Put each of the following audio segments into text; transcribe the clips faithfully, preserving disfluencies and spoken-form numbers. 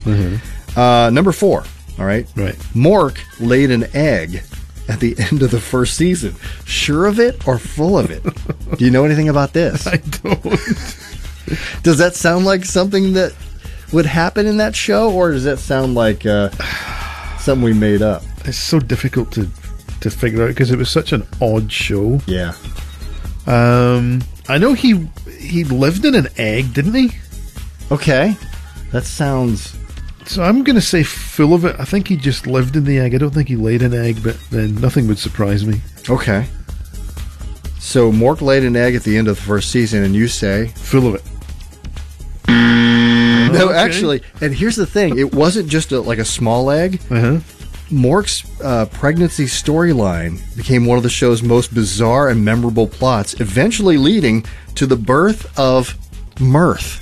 Mm-hmm. Uh, number four, all right? Right. Mork laid an egg at the end of the first season. Sure of it or full of it? Do you know anything about this? I don't. Does that sound like something that would happen in that show, or does that sound like uh, something we made up? It's so difficult to, to figure out because it was such an odd show. Yeah. Um, I know he he lived in an egg, didn't he? Okay. That sounds... So I'm going to say full of it. I think he just lived in the egg. I don't think he laid an egg, but then nothing would surprise me. Okay. So Mork laid an egg at the end of the first season, and you say... Full of it. No, okay. actually, and here's the thing. It wasn't just a, like a small egg. Uh-huh. Mork's uh, pregnancy storyline became one of the show's most bizarre and memorable plots, eventually leading to the birth of Mirth.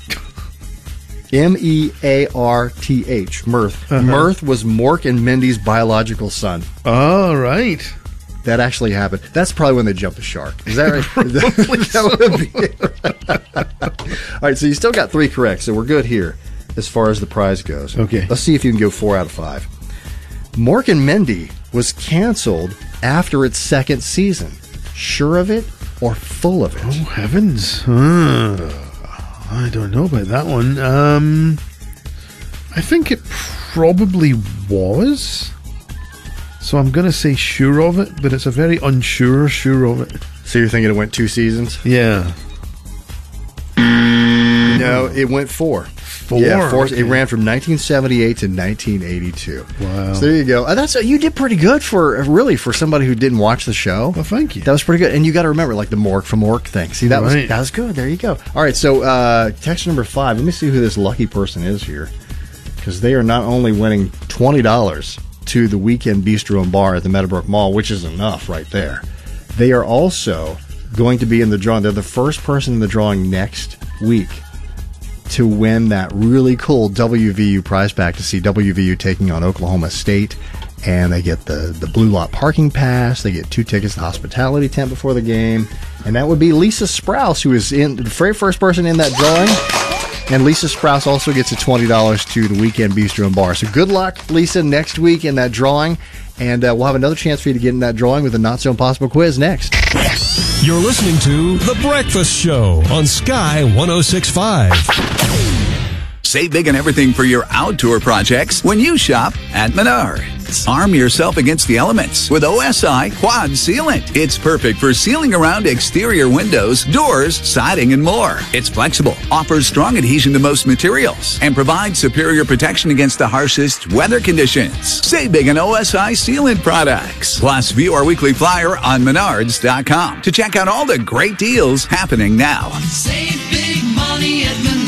M E A R T H, Mirth. Uh-huh. Mirth was Mork and Mindy's biological son. Oh, right. That actually happened. That's probably when they jumped the shark. Is that right? Probably that would be it. All right, so you still got three correct, so we're good here as far as the prize goes. Okay. Let's see if you can go four out of five. Mork and Mindy was canceled after its second season. Sure of it or full of it? Oh, heavens. Uh, I don't know about that one. Um, I think it probably was. So I'm going to say sure of it, but it's a very unsure sure of it. So you're thinking it went two seasons? Yeah. No, it went four. Four? Yeah, four. Okay. It ran from nineteen seventy-eight to nineteen eighty-two. Wow. So there you go. Uh, that's you did pretty good for really for somebody who didn't watch the show. Well, thank you. That was pretty good. And you got to remember, like the Mork from Mork thing. See, that was Right. that was good. There you go. All right, so uh, text number five. Let me see who this lucky person is here, because they are not only winning twenty dollars to the Weekend Bistro and Bar at the Meadowbrook Mall, which is enough right there. They are also going to be in the drawing. They're the first person in the drawing next week to win that really cool W V U prize pack to see W V U taking on Oklahoma State. And they get the, the Blue Lot parking pass. They get two tickets to the hospitality tent before the game. And that would be Lisa Sprouse, who is in the very first person in that drawing. And Lisa Sprouse also gets a twenty dollars to the Weekend Bistro and Bar. So good luck, Lisa, next week in that drawing. And uh, we'll have another chance for you to get in that drawing with a Not So Impossible quiz next. You're listening to The Breakfast Show on Sky one oh six point five. Save big on everything for your outdoor projects when you shop at Menards. Arm yourself against the elements with O S I Quad Sealant. It's perfect for sealing around exterior windows, doors, siding, and more. It's flexible, offers strong adhesion to most materials, and provides superior protection against the harshest weather conditions. Save big on O S I Sealant products. Plus, view our weekly flyer on menards dot com to check out all the great deals happening now. Save big money at Menards.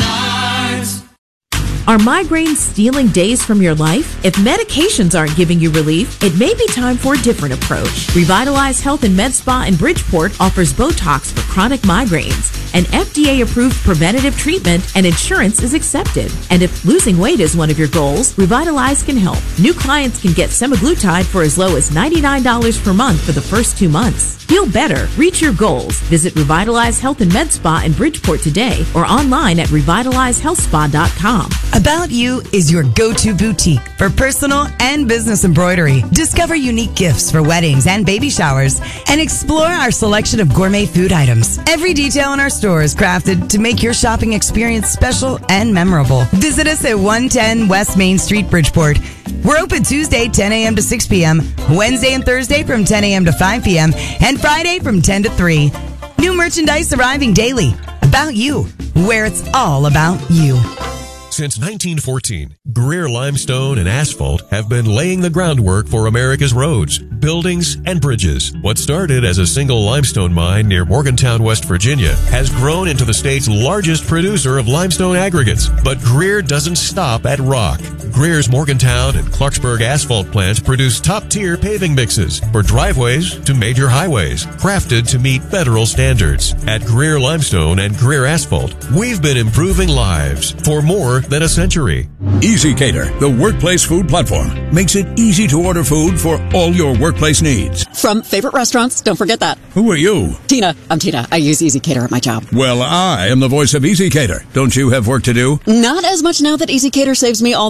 Are migraines stealing days from your life? If medications aren't giving you relief, it may be time for a different approach. Revitalize Health and Med Spa in Bridgeport offers Botox for chronic migraines, an F D A-approved preventative treatment, and insurance is accepted. And if losing weight is one of your goals, Revitalize can help. New clients can get semaglutide for as low as ninety-nine dollars per month for the first two months. Feel better. Reach your goals. Visit Revitalize Health and Med Spa in Bridgeport today or online at revitalize health spa dot com. About You is your go-to boutique for personal and business embroidery. Discover unique gifts for weddings and baby showers and explore our selection of gourmet food items. Every detail in our store is crafted to make your shopping experience special and memorable. Visit us at one ten West Main Street, Bridgeport. We're open Tuesday, ten a.m. to six p.m., Wednesday and Thursday from ten a.m. to five p.m., and Friday from ten to three. New merchandise arriving daily. About You, where it's all about you. Since nineteen fourteen, Greer Limestone and Asphalt have been laying the groundwork for America's roads, buildings, and bridges. What started as a single limestone mine near Morgantown, West Virginia, has grown into the state's largest producer of limestone aggregates. But Greer doesn't stop at rock. Greer's Morgantown and Clarksburg asphalt plants produce top-tier paving mixes for driveways to major highways, crafted to meet federal standards. At Greer Limestone and Greer Asphalt, we've been improving lives for more than a century. EasyCater, the workplace food platform, makes it easy to order food for all your workplace needs. From favorite restaurants, don't forget that. Who are you? Tina. I'm Tina. I use EasyCater at my job. Well, I am the voice of EasyCater. Don't you have work to do? Not as much now that EasyCater saves me all